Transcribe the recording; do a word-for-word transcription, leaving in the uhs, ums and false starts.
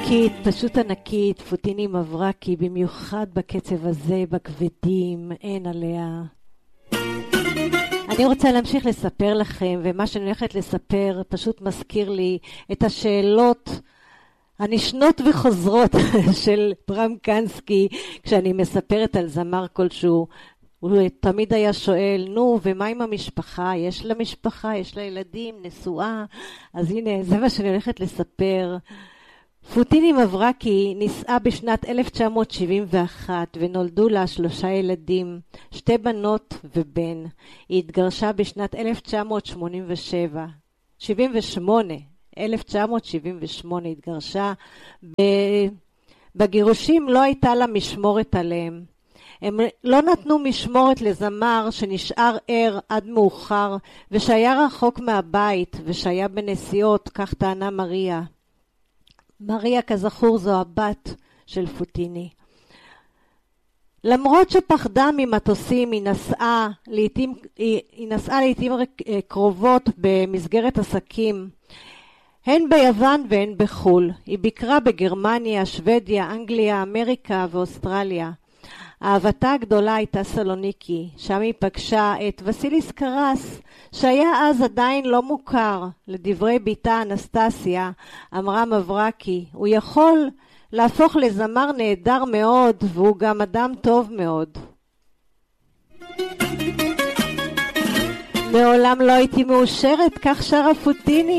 ענקית, פשוט ענקית, פוטיני מברקי, במיוחד בקצב הזה, בכבדים, אין עליה. אני רוצה להמשיך לספר לכם, ומה שאני הולכת לספר פשוט מזכיר לי את השאלות הנשנות וחוזרות של ברם קנסקי, כשאני מספרת על זמר כלשהו. הוא תמיד היה שואל, נו, ומה עם המשפחה? יש לה משפחה, יש לה ילדים, נשואה? אז הנה, זה מה שאני הולכת לספר. פוטיני מברקי נישאה בשנת אלף תשע מאות שבעים ואחת ונולדו לה שלושה ילדים, שתי בנות ובן. היא התגרשה בשנת אלף תשע מאות שמונים ושבע, שבעים ושמונה, אלף תשע מאות שבעים ושמונה התגרשה. בגירושים לא הייתה לה משמורת עליהם. הם לא נתנו משמורת לזמר שנשאר ער עד מאוחר ושהיה רחוק מהבית ושהיה בנסיעות, כך טענה מריה. מריה כזכור זו הבת של פוטיני. למרות שפחדה ממטוסים, היא נסעה לעתים, היא, היא נסעה לעתים קרובות במסגרת עסקים, הן ביוון והן בחול. היא ביקרה בגרמניה, שוודיה, אנגליה, אמריקה ואוסטרליה. אהבתה הגדולה הייתה סלוניקי, שם היא פגשה את וסיליס קרס, שהיה אז עדיין לא מוכר. לדברי ביתה אנסטסיה, אמרה מברקי, הוא יכול להפוך לזמר נהדר מאוד, והוא גם אדם טוב מאוד. מעולם לא הייתי מאושרת, כך שרה פוטיני.